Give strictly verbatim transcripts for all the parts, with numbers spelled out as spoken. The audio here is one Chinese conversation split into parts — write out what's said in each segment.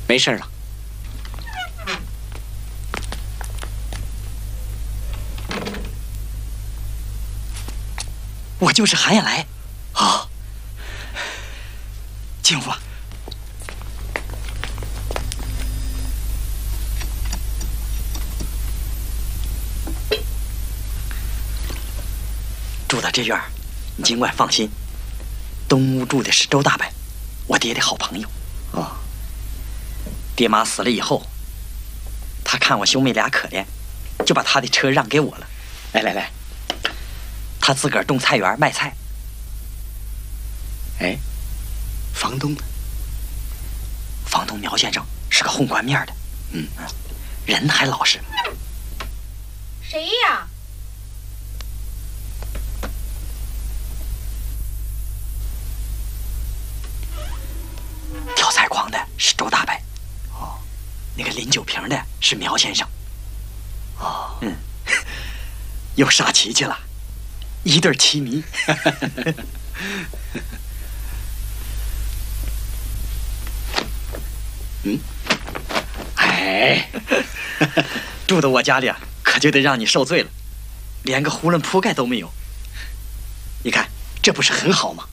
没事了。 我就是韩亚来。啊，进屋吧。住到这院儿，你尽管放心。东屋住的是周大伯，我爹的好朋友。 哦， 爹妈死了以后，他看我兄妹俩可怜，就把他的车让给我了。来来来，他自个儿种菜园卖菜。 哎，房东呢？ 房东苗先生是个红冠面的，嗯，人还老实。 谁呀？ 挑菜筐的是周大伯，哦，那个拎酒瓶的是苗先生。 哦， 嗯，又杀棋去了，一对棋迷。 嗯，哎， 住到我家里啊，可就得让你受罪了，连个囫囵铺盖都没有。你看，这不是很好吗？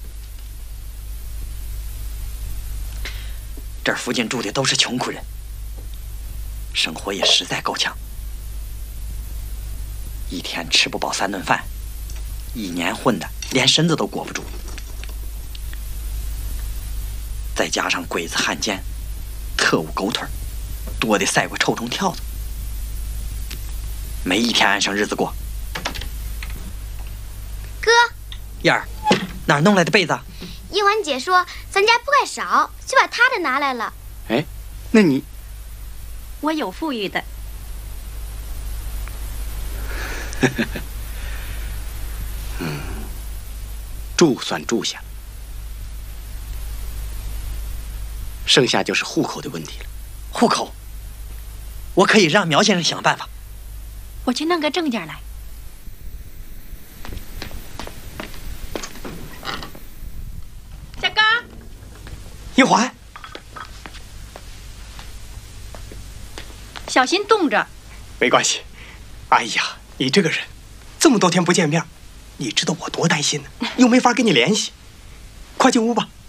这儿附近住的都是穷苦人，生活也实在够呛，一天吃不饱三顿饭，一年混的连身子都裹不住，再加上鬼子汉奸、特务狗腿，多得赛过臭虫跳蚤，没一天安生日子过。 哥， 燕儿，哪儿弄来的被子？ 一环姐说咱家铺盖少，就把她的拿来了。 哎，那你我有富裕的。 嗯，住算住下，剩下就是户口的问题了。 户口，我可以让苗先生想办法。 我去弄个证件来。小刚， 一环， 小心冻着。 没关系。哎呀，你这个人，这么多天不见面，你知道我多担心呢，又没法跟你联系。快进屋吧。